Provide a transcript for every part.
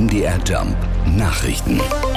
MDR Jump Nachrichten.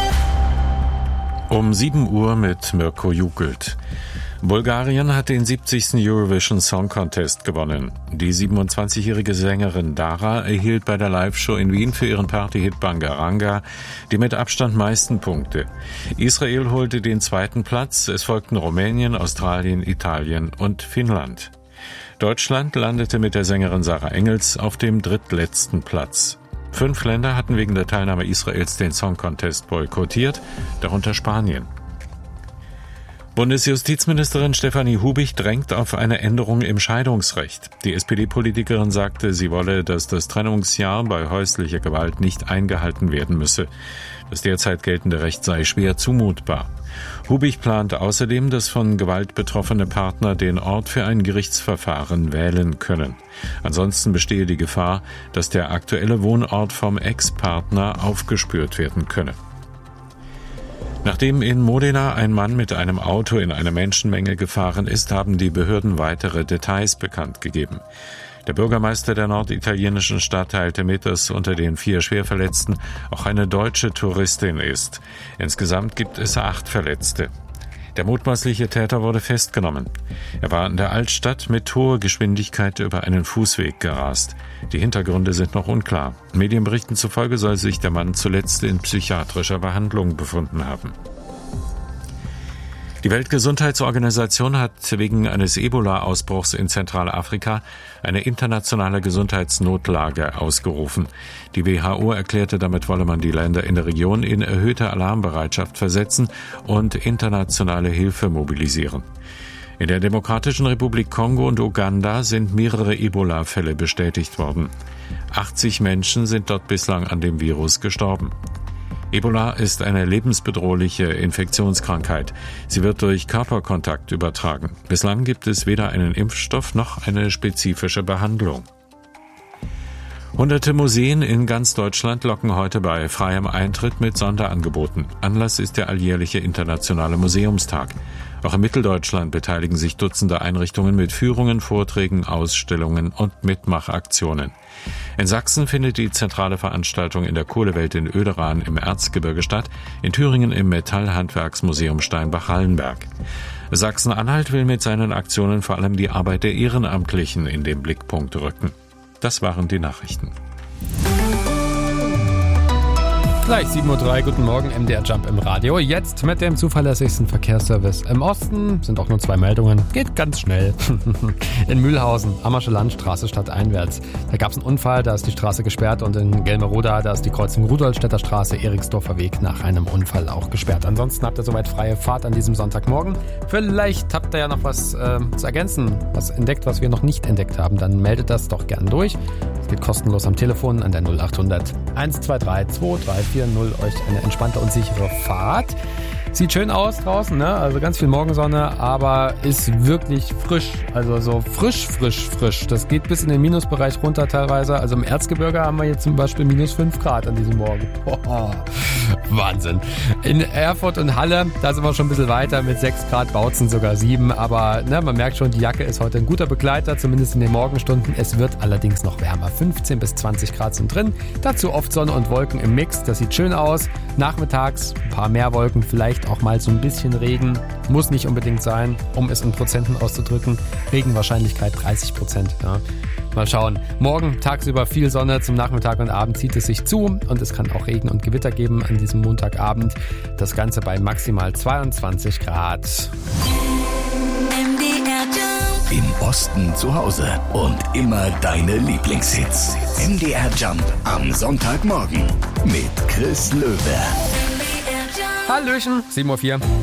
Um 7 Uhr mit Mirko Jukelt. Bulgarien hat den 70. Eurovision Song Contest gewonnen. Die 27-jährige Sängerin Dara erhielt bei der Live-Show in Wien für ihren Partyhit Bangaranga die mit Abstand meisten Punkte. Israel holte den 2. Platz, es folgten Rumänien, Australien, Italien und Finnland. Deutschland landete mit der Sängerin Sarah Engels auf dem drittletzten Platz. 5 Länder hatten wegen der Teilnahme Israels den Song Contest boykottiert, darunter Spanien. Bundesjustizministerin Stefanie Hubich drängt auf eine Änderung im Scheidungsrecht. Die SPD-Politikerin sagte, sie wolle, dass das Trennungsjahr bei häuslicher Gewalt nicht eingehalten werden müsse. Das derzeit geltende Recht sei schwer zumutbar. Hubich plant außerdem, dass von Gewalt betroffene Partner den Ort für ein Gerichtsverfahren wählen können. Ansonsten bestehe die Gefahr, dass der aktuelle Wohnort vom Ex-Partner aufgespürt werden könne. Nachdem in Modena ein Mann mit einem Auto in eine Menschenmenge gefahren ist, haben die Behörden weitere Details bekannt gegeben. Der Bürgermeister der norditalienischen Stadt teilte mit, dass unter den 4 Schwerverletzten auch eine deutsche Touristin ist. Insgesamt gibt es 8 Verletzte. Der mutmaßliche Täter wurde festgenommen. Er war in der Altstadt mit hoher Geschwindigkeit über einen Fußweg gerast. Die Hintergründe sind noch unklar. Medienberichten zufolge soll sich der Mann zuletzt in psychiatrischer Behandlung befunden haben. Die Weltgesundheitsorganisation hat wegen eines Ebola-Ausbruchs in Zentralafrika eine internationale Gesundheitsnotlage ausgerufen. Die WHO erklärte, damit wolle man die Länder in der Region in erhöhte Alarmbereitschaft versetzen und internationale Hilfe mobilisieren. In der Demokratischen Republik Kongo und Uganda sind mehrere Ebola-Fälle bestätigt worden. 80 Menschen sind dort bislang an dem Virus gestorben. Ebola ist eine lebensbedrohliche Infektionskrankheit. Sie wird durch Körperkontakt übertragen. Bislang gibt es weder einen Impfstoff noch eine spezifische Behandlung. Hunderte Museen in ganz Deutschland locken heute bei freiem Eintritt mit Sonderangeboten. Anlass ist der alljährliche Internationale Museumstag. Auch in Mitteldeutschland beteiligen sich Dutzende Einrichtungen mit Führungen, Vorträgen, Ausstellungen und Mitmachaktionen. In Sachsen findet die zentrale Veranstaltung in der Kohlewelt in Oederan im Erzgebirge statt, in Thüringen im Metallhandwerksmuseum Steinbach-Hallenberg. Sachsen-Anhalt will mit seinen Aktionen vor allem die Arbeit der Ehrenamtlichen in den Blickpunkt rücken. Das waren die Nachrichten. Gleich 7.03 Uhr, guten Morgen, MDR Jump im Radio. Jetzt mit dem zuverlässigsten Verkehrsservice im Osten. Sind auch nur 2 Meldungen. Geht ganz schnell. In Mühlhausen, Ammersche Landstraße stadteinwärts. Da gab es einen Unfall, da ist die Straße gesperrt. Und in Gelmeroda, da ist die Kreuzung Rudolstädter Straße, Eriksdorfer Weg nach einem Unfall auch gesperrt. Ansonsten habt ihr soweit freie Fahrt an diesem Sonntagmorgen. Vielleicht habt ihr ja noch was zu ergänzen, was entdeckt, was wir noch nicht entdeckt haben. Dann meldet das doch gern durch. Es geht kostenlos am Telefon an der 0800 123 234 euch eine entspannte und sichere Fahrt. Sieht schön aus draußen, ne? Also ganz viel Morgensonne, aber ist wirklich frisch. Also so frisch. Das geht bis in den Minusbereich runter teilweise. Also im Erzgebirge haben wir jetzt zum Beispiel minus 5 Grad an diesem Morgen. Wahnsinn. In Erfurt und Halle, da sind wir schon ein bisschen weiter mit 6 Grad, Bautzen sogar 7. Aber ne, man merkt schon, die Jacke ist heute ein guter Begleiter, zumindest in den Morgenstunden. Es wird allerdings noch wärmer. 15 bis 20 Grad sind drin. Dazu oft Sonne und Wolken im Mix. Das sieht schön aus. Nachmittags ein paar mehr Wolken, vielleicht auch mal so ein bisschen Regen. Muss nicht unbedingt sein, um es in Prozenten auszudrücken. Regenwahrscheinlichkeit 30%. Ja. Mal schauen. Morgen tagsüber viel Sonne, zum Nachmittag und Abend zieht es sich zu und es kann auch Regen und Gewitter geben an diesem Montagabend. Das Ganze bei maximal 22 Grad. Im Osten zu Hause und immer deine Lieblingshits. MDR Jump am Sonntagmorgen mit Chris Löwe. Hallöchen, 7.04 Uhr.